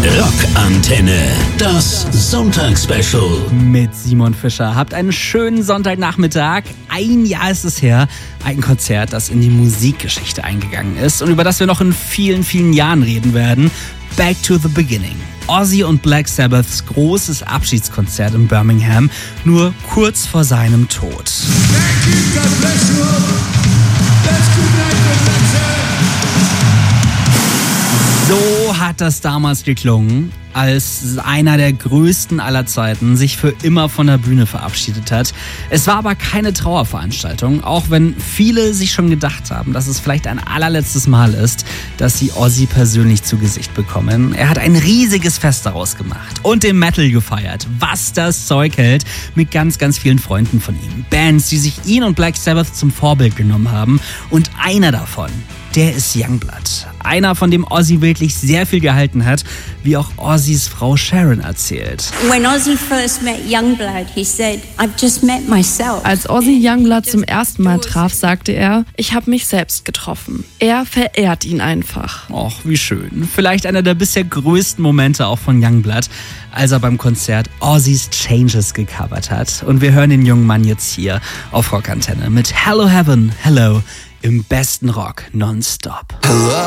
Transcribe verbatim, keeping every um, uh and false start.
Rockantenne, das Sonntagsspecial. Mit Simon Fischer. Habt einen schönen Sonntagnachmittag. Ein Jahr ist es her. Ein Konzert, das in die Musikgeschichte eingegangen ist und über das wir noch in vielen, vielen Jahren reden werden. Back to the Beginning. Ozzy und Black Sabbaths großes Abschiedskonzert in Birmingham, nur kurz vor seinem Tod. So hat das damals geklungen, als einer der größten aller Zeiten sich für immer von der Bühne verabschiedet hat. Es war aber keine Trauerveranstaltung, auch wenn viele sich schon gedacht haben, dass es vielleicht ein allerletztes Mal ist, dass sie Ozzy persönlich zu Gesicht bekommen. Er hat ein riesiges Fest daraus gemacht und den Metal gefeiert, was das Zeug hält, mit ganz, ganz vielen Freunden von ihm. Bands, die sich ihn und Black Sabbath zum Vorbild genommen haben, und einer davon, der ist Youngblood. Einer, von dem Ozzy wirklich sehr viel gehalten hat, wie auch Ozzys Frau Sharon erzählt. When Ozzy first met Youngblood, he said, I've just met myself. Als Ozzy Youngblood zum ersten Mal traf, sagte er, ich habe mich selbst getroffen. Er verehrt ihn einfach. Och, wie schön. Vielleicht einer der bisher größten Momente auch von Youngblood, als er beim Konzert Ozzy's Changes gecovert hat. Und wir hören den jungen Mann jetzt hier auf Rockantenne mit Hello Heaven, Hello, im besten Rock nonstop.